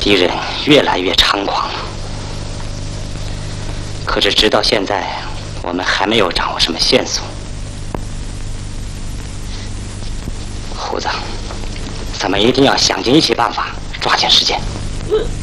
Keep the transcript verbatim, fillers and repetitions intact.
敌人越来越猖狂了。可是直到现在，我们还没有掌握什么线索。胡子，咱们一定要想尽一切办法，抓紧时间。嗯